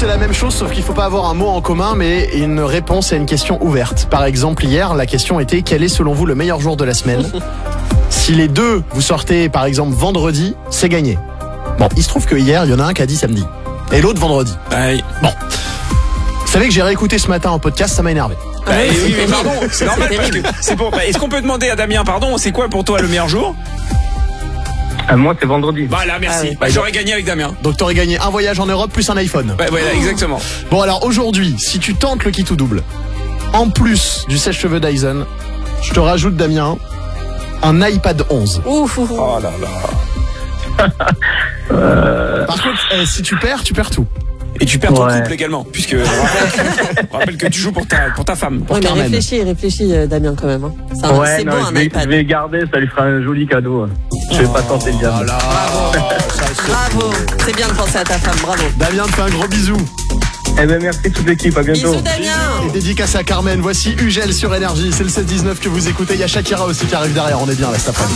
c'est la même chose, sauf qu'il faut pas avoir un mot en commun, mais une réponse à une question ouverte. Par exemple, hier, la question était: quel est selon vous le meilleur jour de la semaine? Si les deux, vous sortez par exemple vendredi, c'est gagné. Bon, il se trouve que hier, il y en a un qui a dit samedi, et l'autre vendredi. Aïe. Bon. Vous savez que j'ai réécouté ce matin en podcast, ça m'a énervé. Oui, mais pardon, c'est normal parce que c'est pour. Est-ce qu'on peut demander à Damien, pardon, c'est quoi pour toi le meilleur jour? Moi, c'est vendredi. Voilà, merci. Ah oui. J'aurais gagné avec Damien. Donc t'aurais gagné un voyage en Europe plus un iPhone. Ouais, voilà, exactement. Bon alors aujourd'hui, si tu tentes le kit ou double, en plus du sèche-cheveux Dyson, je te rajoute, Damien, un iPad 11. Ouf. Oh là là. Par contre, si tu perds tout. Et tu perds ton Ouais. couple également, puisque on rappelle que tu joues pour ta femme. Ouais, mais Carmen. réfléchis, Damien, quand même. Hein. C'est bon, un je iPad. vais garder, ça lui fera un joli cadeau. Je vais pas tenter le diable. Voilà. Bravo. C'est bien de penser à ta femme, bravo. Damien te fait un gros bisou. Eh ben, merci toute l'équipe, à bientôt. Bisous, Damien. Et dédicace à Carmen, voici Ugel sur Énergie, c'est le 16-19 que vous écoutez, il y a Shakira aussi qui arrive derrière, on est bien là cet après-midi.